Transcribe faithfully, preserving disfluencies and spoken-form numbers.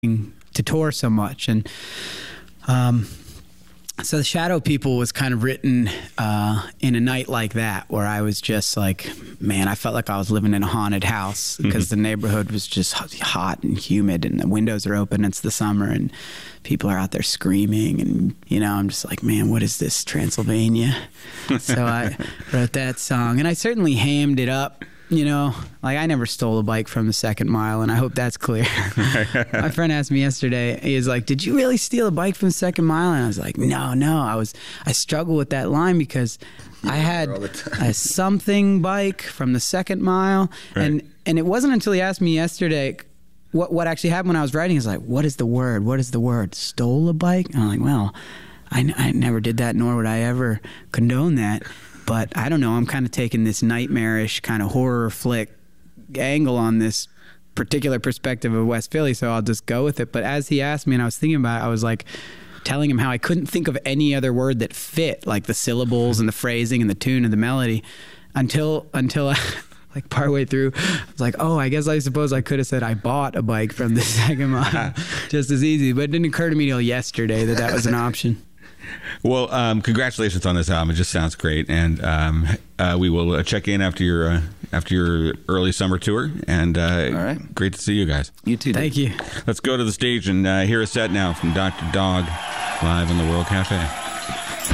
to tour so much. And um, so the Shadow People was kind of written uh, in a night like that, where I was just like, man, I felt like I was living in a haunted house because mm-hmm. the neighborhood was just hot and humid and the windows are open. It's the summer and people are out there screaming. And, you know, I'm just like, man, what is this, Transylvania? So I wrote that song, and I certainly hammed it up. You know, like I never stole a bike from the Second Mile, and I hope that's clear. My friend asked me yesterday, he was like, did you really steal a bike from the Second Mile? And I was like, no, no. I was, I struggle with that line because I had a something bike from the Second Mile. Right. And, and it wasn't until he asked me yesterday what, what actually happened when I was writing. He's like, what is the word? What is the word? Stole a bike? And I'm like, well, I, I never did that, nor would I ever condone that. But I don't know, I'm kind of taking this nightmarish kind of horror flick angle on this particular perspective of West Philly, so I'll just go with it. But as he asked me and I was thinking about it, I was like telling him how I couldn't think of any other word that fit, like the syllables and the phrasing and the tune and the melody, until until I, like partway through, I was like, oh, I guess I suppose I could have said I bought a bike from the Second Mile just as easy. But it didn't occur to me till yesterday that that was an option. Well, um, congratulations on this album. It just sounds great, and um, uh, we will uh, check in after your uh, after your early summer tour. And uh, all right, great to see you guys. You too. Thank you. Let's go to the stage and uh, hear a set now from Doctor Dog live in the World Cafe.